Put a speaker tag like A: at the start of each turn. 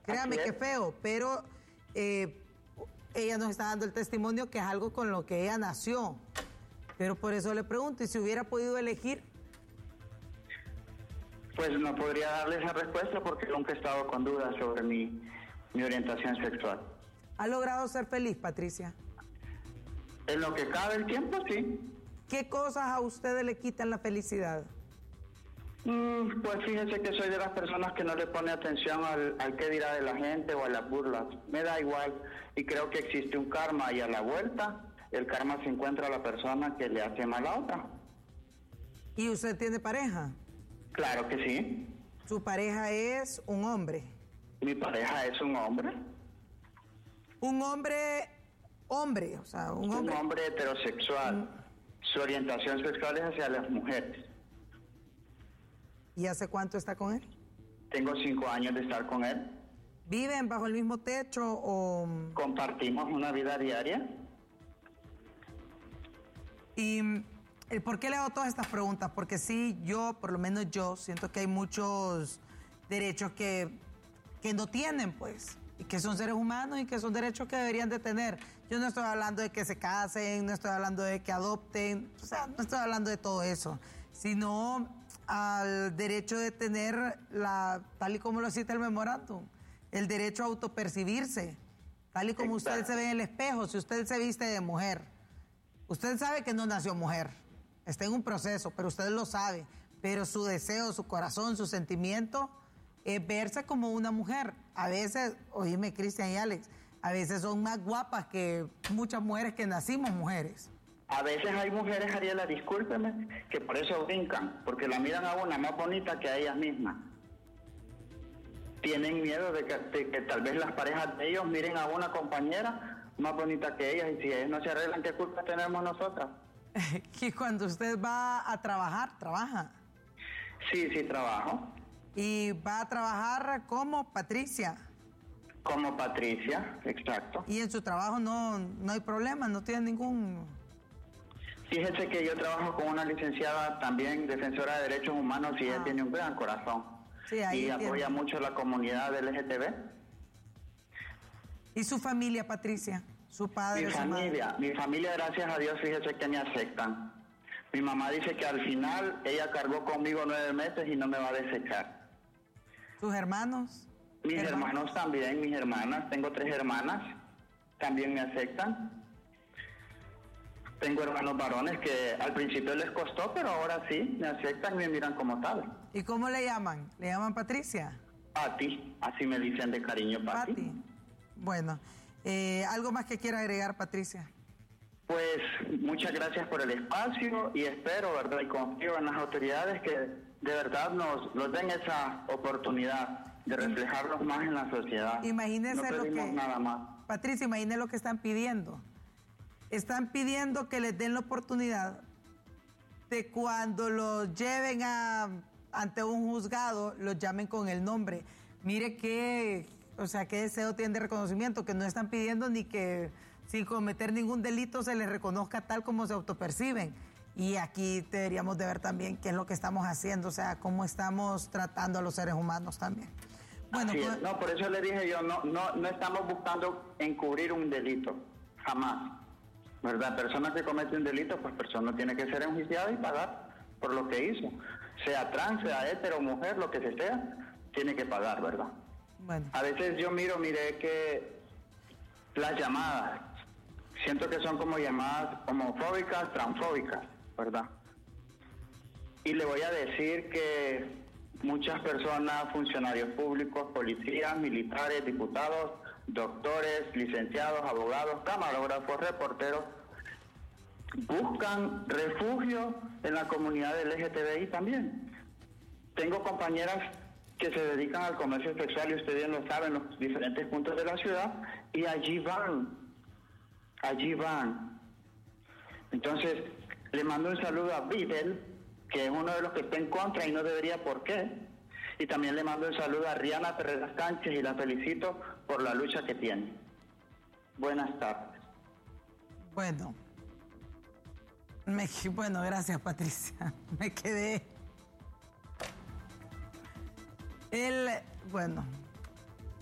A: Créame que feo, pero ella nos está dando el testimonio que es algo con lo que ella nació. Pero por eso le pregunto, ¿y si hubiera podido elegir?
B: Pues no podría darle esa respuesta porque nunca he estado con dudas sobre mi orientación sexual.
A: ¿Ha logrado ser feliz, Patricia?
B: En lo que cabe el tiempo, sí.
A: ¿Qué cosas a ustedes le quitan la felicidad?
B: Pues fíjese que soy de las personas que no le pone atención al qué dirá de la gente o a las burlas. Me da igual y creo que existe un karma y a la vuelta el karma se encuentra a la persona que le hace mal a otra.
A: ¿Y usted tiene pareja?
B: Claro que sí.
A: ¿Su pareja es un hombre?
B: Mi pareja es un hombre.
A: Un hombre, o sea, un hombre.
B: Un hombre heterosexual. Su orientación sexual es hacia las mujeres.
A: ¿Y hace cuánto está con él?
B: Tengo 5 años de estar con él.
A: ¿Viven bajo el mismo techo o...?
B: Compartimos una vida diaria.
A: ¿Y por qué le hago todas estas preguntas? Porque sí, por lo menos yo, siento que hay muchos derechos que no tienen, pues, y que son seres humanos y que son derechos que deberían de tener. Yo no estoy hablando de que se casen, no estoy hablando de que adopten, o sea, no estoy hablando de todo eso, sino al derecho de tener, tal y como lo cita el memorándum, el derecho a autopercibirse, tal y como usted se ve en el espejo. Si usted se viste de mujer, usted sabe que no nació mujer, está en un proceso, pero usted lo sabe, pero su deseo, su corazón, su sentimiento es verse como una mujer. A veces, oíme, Cristian y Alex, a veces son más guapas que muchas mujeres que nacimos mujeres.
B: A veces hay mujeres, Ariela, discúlpeme, que por eso brincan, porque la miran a una más bonita que a ellas mismas. Tienen miedo de que tal vez las parejas de ellos miren a una compañera más bonita que ellas, y si ellos no se arreglan, ¿qué culpa tenemos nosotras?
A: Que cuando usted va a trabajar, ¿trabaja?
B: Sí, trabajo.
A: ¿Y va a trabajar como Patricia?
B: Como Patricia, exacto.
A: ¿Y en su trabajo no hay problema, no tiene ningún...?
B: Fíjese que yo trabajo con una licenciada también, defensora de derechos humanos, y ella tiene un gran corazón.
A: Sí, ahí
B: y apoya mucho a la comunidad LGTB.
A: ¿Y su familia, Patricia? ¿Su padre?
B: Mi familia, gracias a Dios, fíjese que me aceptan. Mi mamá dice que al final ella cargó conmigo 9 meses y no me va a desechar.
A: ¿Sus hermanos?
B: Mis hermanos también, mis hermanas, tengo 3 hermanas, también me aceptan. Tengo hermanos varones que al principio les costó, pero ahora sí, me aceptan y me miran como tal.
A: ¿Y cómo le llaman? ¿Le llaman Patricia?
B: Pati, así me dicen de cariño, Pati.
A: Bueno, ¿algo más que quiera agregar, Patricia?
B: Pues muchas gracias por el espacio y espero, ¿verdad? Y confío en las autoridades que de verdad nos den esa oportunidad de reflejarlos más en la sociedad.
A: Imagínese
B: no pedimos nada más.
A: Patricia, imagínese lo que están pidiendo. Están pidiendo que les den la oportunidad de cuando los lleven ante un juzgado, los llamen con el nombre. Mire qué deseo tienen de reconocimiento, que no están pidiendo ni que sin cometer ningún delito se les reconozca tal como se autoperciben. Y aquí deberíamos de ver también qué es lo que estamos haciendo, o sea, cómo estamos tratando a los seres humanos también. Bueno,
B: pues, no, por eso le dije yo, no estamos buscando encubrir un delito, jamás. ¿Verdad? Personas que cometen un delito, pues persona tiene que ser enjuiciada y pagar por lo que hizo. Sea trans, sea hetero, mujer, lo que sea, tiene que pagar, ¿verdad?
A: Bueno.
B: A veces yo miré que las llamadas, siento que son como llamadas homofóbicas, transfóbicas, ¿verdad? Y le voy a decir que muchas personas, funcionarios públicos, policías, militares, diputados, doctores, licenciados, abogados, camarógrafos, reporteros, buscan refugio en la comunidad LGTBI también. Tengo compañeras que se dedican al comercio sexual, y usted bien lo sabe, en los diferentes puntos de la ciudad, y allí van. Entonces, le mando un saludo a Videl, que es uno de los que está en contra y no debería por qué. Y también le mando un saludo a Rihanna Perrera Sánchez y la felicito por la lucha que tiene. Buenas tardes.
A: Bueno, gracias, Patricia. Me quedé.